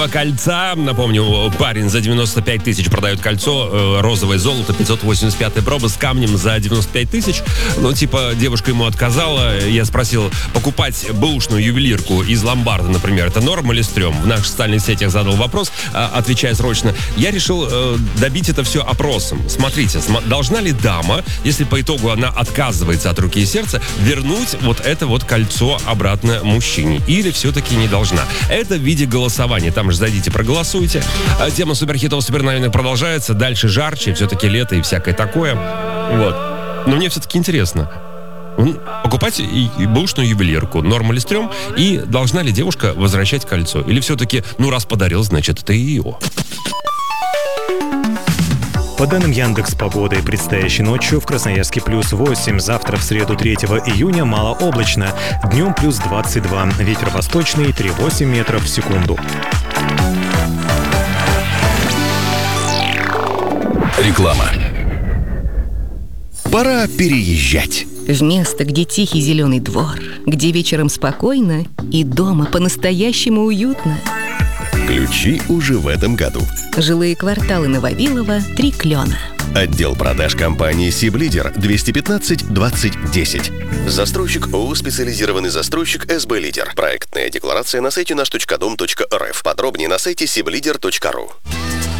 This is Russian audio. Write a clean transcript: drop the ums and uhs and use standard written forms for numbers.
Кольца, напомню, парень за 95 тысяч продает кольцо, розовое золото, 585 проба с камнем за 95 тысяч. Ну, типа, девушка ему отказала. Я спросил, покупать бэушную ювелирку из ломбарда, например, это норм или стрём? В наших социальных сетях задал вопрос, отвечая срочно. Я решил добить это все опросом. Смотрите, должна ли дама, если по итогу она отказывается от руки и сердца, вернуть вот это вот кольцо обратно мужчине? Или все-таки не должна? Это в виде голосования. Там же зайдите, проголосуйте. Тема суперхитов, суперновинок продолжается. Дальше жарче, все-таки лето и всякое такое. Вот. Но мне все-таки интересно. Покупать бэушную ювелирку, норм или стрём? И должна ли девушка возвращать кольцо? Или все-таки, раз подарил, значит, это ее? По данным Яндекс.Погоды, предстоящей ночью в Красноярске +8, завтра в среду 3 июня малооблачно, днем +22, ветер восточный 3,8 метров в секунду. Реклама. Пора переезжать. В место, где тихий зеленый двор, где вечером спокойно и дома по-настоящему уютно. Ключи уже в этом году. Жилые кварталы на Вавилова, 3 Клена. Отдел продаж компании «Сиблидер» 215 20 10. Застройщик ООО «Специализированный застройщик СБ Лидер». Проектная декларация на сайте наш.дом.рф. Подробнее на сайте siblider.ru.